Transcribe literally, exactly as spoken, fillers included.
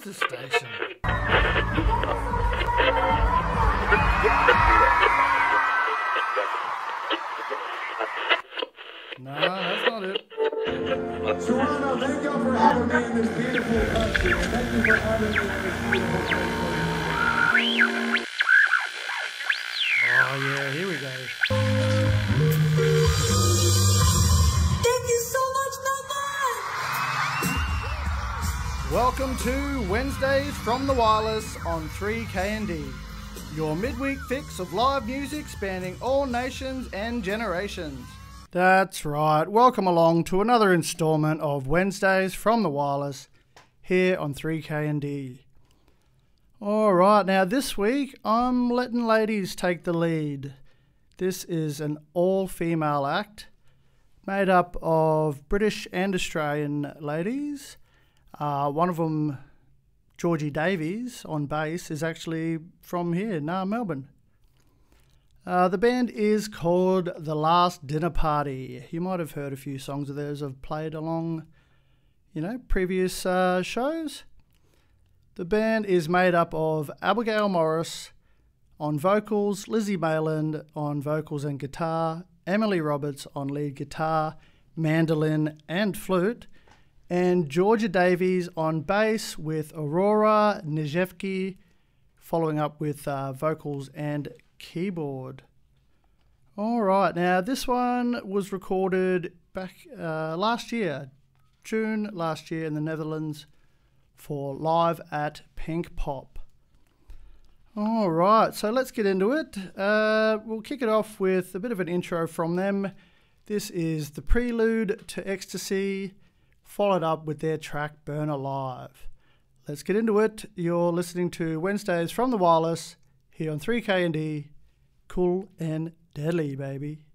is this station? No, that's not it. Toronto, thank y'all for having me in this beautiful country. And thank you for having me in this beautiful country. Oh yeah, here we go. Thank you so much, Melbourne! Welcome to Wednesdays from the Wireless on three K N D. Your midweek fix of live music spanning all nations and generations. That's right. Welcome along to another instalment of Wednesdays from the Wireless here on three K N D. All right, now this week I'm letting ladies take the lead. This is an all-female act made up of British and Australian ladies. Uh, one of them, Georgie Davies on bass, is actually from here, nah, Melbourne. Uh, the band is called The Last Dinner Party. You might have heard a few songs of theirs I've played along, you know, previous uh, shows. The band is made up of Abigail Morris on vocals, Lizzie Mayland on vocals and guitar, Emily Roberts on lead guitar, mandolin and flute, and Georgia Davies on bass with Aurora Nejevki following up with uh, vocals and keyboard. All right, now this one was recorded back uh, last year, June last year in the Netherlands for Live at Pink Pop. All right, so let's get into it. Uh, we'll kick it off with a bit of an intro from them. This is the prelude to Ecstasy, followed up with their track Burn Alive. Let's get into it. You're listening to Wednesdays from the Wireless here on three K N D. Cool and deadly, baby.